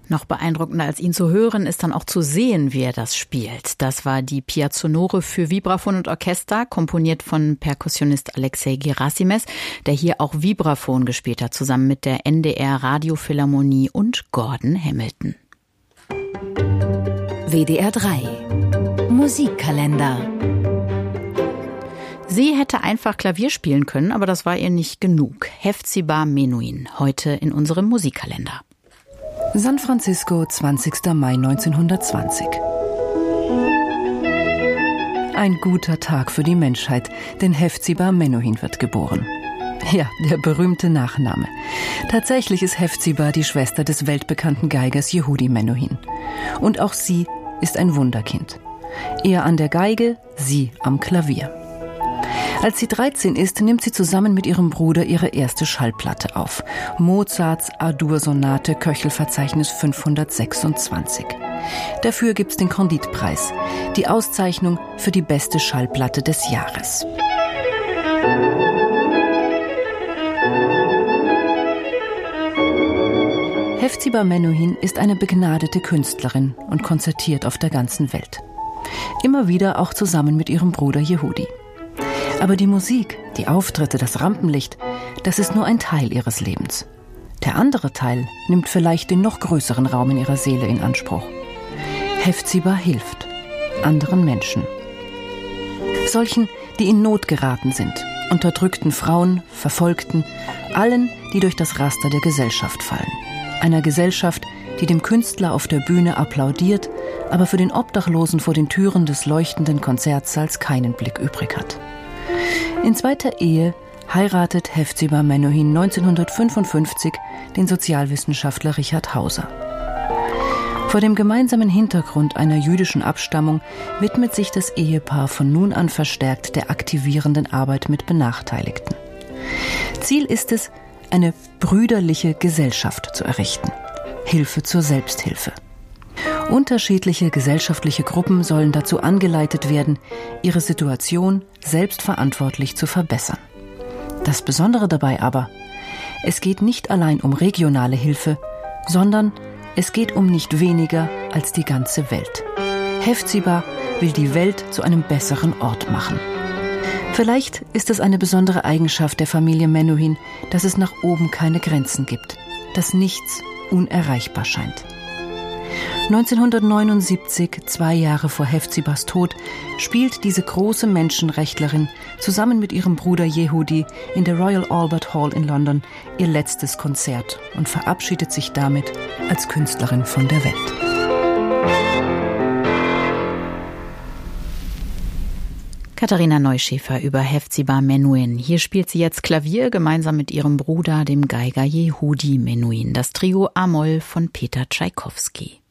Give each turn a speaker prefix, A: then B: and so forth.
A: Noch beeindruckender als ihn zu hören, ist dann auch zu sehen, wie er das spielt. Das war die Piazzonore für Vibraphon und Orchester, komponiert von Perkussionist Alexei Gerasimes, der hier auch Vibraphon gespielt hat, zusammen mit der NDR Radiophilharmonie und Gordon Hamilton.
B: WDR 3 Musikkalender.
A: Sie hätte einfach Klavier spielen können, aber das war ihr nicht genug. Hefziba Menuhin, heute in unserem Musikkalender.
C: San Francisco, 20. Mai 1920. Ein guter Tag für die Menschheit, denn Hefziba Menuhin wird geboren. Ja, der berühmte Nachname. Tatsächlich ist Hefziba die Schwester des weltbekannten Geigers Yehudi Menuhin. Und auch sie ist ein Wunderkind. Er an der Geige, sie am Klavier. Als sie 13 ist, nimmt sie zusammen mit ihrem Bruder ihre erste Schallplatte auf. Mozarts A-Dur-Sonate, Köchelverzeichnis 526. Dafür gibt's den Condit-Preis, die Auszeichnung für die beste Schallplatte des Jahres. Hefziba Menuhin ist eine begnadete Künstlerin und konzertiert auf der ganzen Welt. Immer wieder auch zusammen mit ihrem Bruder Yehudi. Aber die Musik, die Auftritte, das Rampenlicht, das ist nur ein Teil ihres Lebens. Der andere Teil nimmt vielleicht den noch größeren Raum in ihrer Seele in Anspruch. Hefziba hilft anderen Menschen. Solchen, die in Not geraten sind, unterdrückten Frauen, Verfolgten, allen, die durch das Raster der Gesellschaft fallen. Einer Gesellschaft, die dem Künstler auf der Bühne applaudiert, aber für den Obdachlosen vor den Türen des leuchtenden Konzertsaals keinen Blick übrig hat. In zweiter Ehe heiratet Hefziba Menuhin 1955 den Sozialwissenschaftler Richard Hauser. Vor dem gemeinsamen Hintergrund einer jüdischen Abstammung widmet sich das Ehepaar von nun an verstärkt der aktivierenden Arbeit mit Benachteiligten. Ziel ist es, eine brüderliche Gesellschaft zu errichten. Hilfe zur Selbsthilfe. Unterschiedliche gesellschaftliche Gruppen sollen dazu angeleitet werden, ihre Situation selbstverantwortlich zu verbessern. Das Besondere dabei aber, es geht nicht allein um regionale Hilfe, sondern es geht um nicht weniger als die ganze Welt. Hefziba will die Welt zu einem besseren Ort machen. Vielleicht ist es eine besondere Eigenschaft der Familie Menuhin, dass es nach oben keine Grenzen gibt, dass nichts unerreichbar scheint. 1979, 2 Jahre vor Hefzibas Tod, spielt diese große Menschenrechtlerin zusammen mit ihrem Bruder Yehudi in der Royal Albert Hall in London ihr letztes Konzert und verabschiedet sich damit als Künstlerin von der Welt.
A: Katharina Neuschäfer über Hefziba Menuhin. Hier spielt sie jetzt Klavier gemeinsam mit ihrem Bruder, dem Geiger Yehudi Menuhin. Das Trio A-Moll von Peter Tschaikowski.